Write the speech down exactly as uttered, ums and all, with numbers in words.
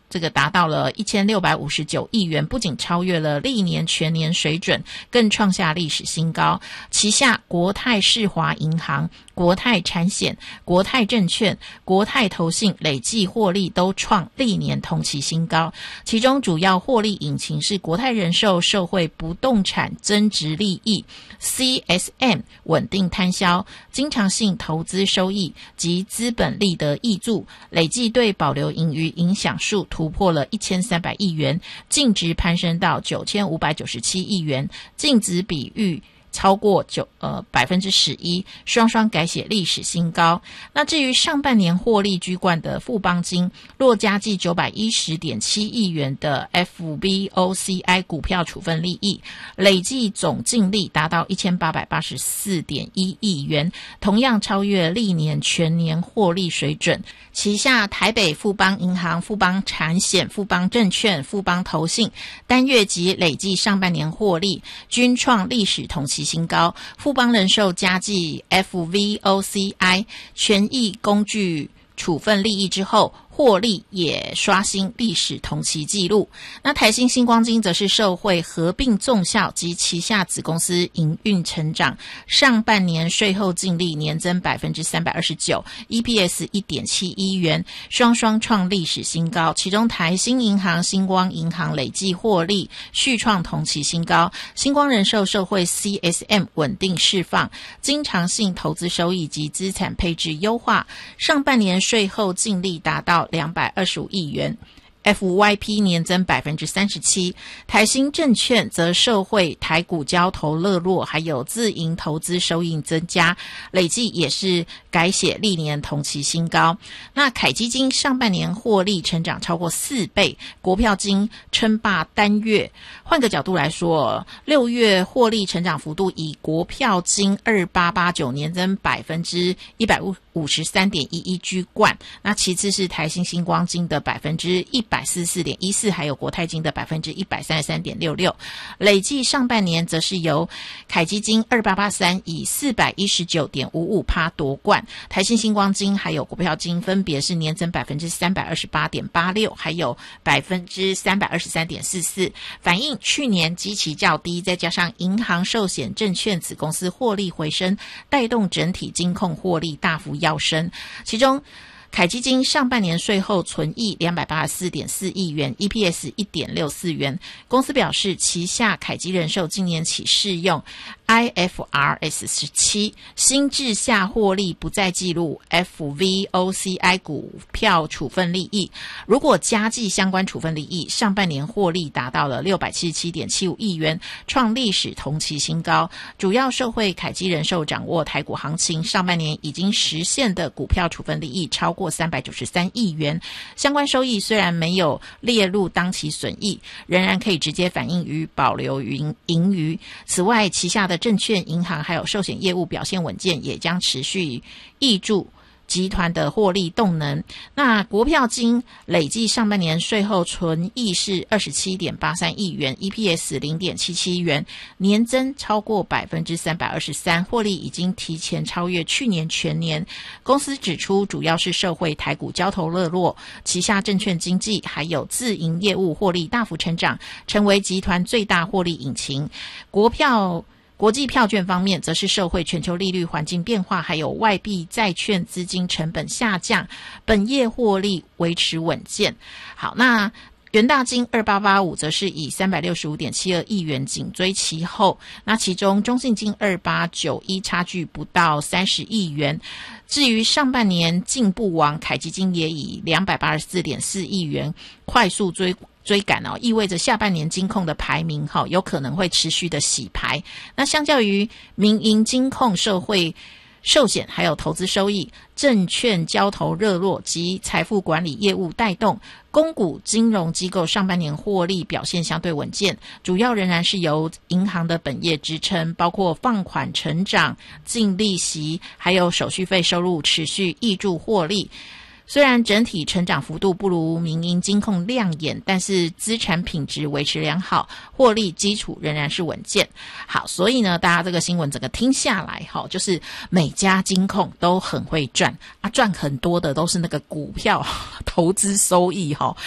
这个达到了一千六百五十九亿元，不仅超越了历年全年水准，更创下历史新高。旗下国泰世华银行、国泰产险、国泰证券、国泰投信累计获利都创历年同期新高，其中主要获利引擎是国泰人寿受惠不动产增值利益、C S M 稳定摊销、经常性投资收益及资本利得益助，累计对保留盈余影响数突破了一千三百亿元，净值攀升到九千五百九十七亿元，净值比率超过九呃百分之十一，双双改写历史新高。那至于上半年获利居冠的富邦金，若加计九百一十点七亿元的 F V O C I 股票处分利益，累计总净利达到一千八百八十四点一亿元，同样超越历年全年获利水准。旗下台北富邦银行、富邦产险、富邦证券、富邦投信单月及累计上半年获利均创历史同期新高。富邦人寿加计 F V O C I 权益工具处分利益之后，获利也刷新历史同期纪录。那台新星光金则是受惠合并纵效及旗下子公司营运成长，上半年税后净利年增 百分之三百二十九， E P S 一点七一元，双双创历史新高。其中台新银行、星光银行累计获利续创同期新高，星光人寿受惠 C S M 稳定释放、经常性投资收益及资产配置优化，上半年税后净利达到两百二十五亿元。F Y P 年增 百分之三十七， 台新证券则受惠台股交投热络，还有自营投资收益增加，累计也是改写历年同期新高。那凯基金上半年获利成长超过四倍，国票金称霸单月。换个角度来说，六月获利成长幅度以国票金二八八九年增 百分之一百五十三点一一 居冠，那其次是台新星光金的 百分之一百四十四点一四， 还有国泰金的 百分之一百三十三点六六。累计上半年则是由凯基金二八八三以 四百一十九点五五 夺冠，台新星光金还有国票金分别是年增 百分之三百二十八点八六， 还有 百分之三百二十三点四四， 反映去年基期较低，再加上银行、寿险、证券子公司获利回升，带动整体金控获利大幅跃升。其中凯基金上半年税后存益 两百八十四点四亿元， E P S 一点六四元。公司表示，旗下凯基人寿今年起适用 I F R S 十七， 新制下获利不再记录 F V O C I 股票处分利益，如果加计相关处分利益，上半年获利达到了 六百七十七点七五亿元，创历史同期新高。主要受惠凯基人寿掌握台股行情，上半年已经实现的股票处分利益超过三百九十三亿元，相关收益虽然没有列入当期损益，仍然可以直接反映于保留盈盈余。此外，旗下的证券、银行还有寿险业务表现稳健，也将持续挹注集团的获利动能。那国票金累计上半年税后存益是 二十七点八三亿元， E P S 零点七七元，年增超过 百分之三百二十三， 获利已经提前超越去年全年。公司指出，主要是受惠台股交投热络，旗下证券经纪还有自营业务获利大幅成长，成为集团最大获利引擎。国票国际票券方面，则是受惠全球利率环境变化，还有外币债券资金成本下降，本业获利维持稳健。好，那元大金二八八五则是以 三百六十五点七二亿元紧追其后，那其中中信金二八九一差距不到三十亿元。至于上半年进步王凯基金也以 两百八十四点四亿元快速追追赶哦，意味着下半年金控的排名哈、哦、有可能会持续的洗牌。那相较于民营金控受惠寿险还有投资收益、证券交投热络及财富管理业务带动，公股金融机构上半年获利表现相对稳健，主要仍然是由银行的本业支撑，包括放款成长、净利息还有手续费收入持续挹注获利。虽然整体成长幅度不如民营金控亮眼，但是资产品质维持良好，获利基础仍然是稳健。好，所以呢，大家这个新闻整个听下来，哈，就是每家金控都很会赚啊，赚很多的都是那个股票投资收益，哈，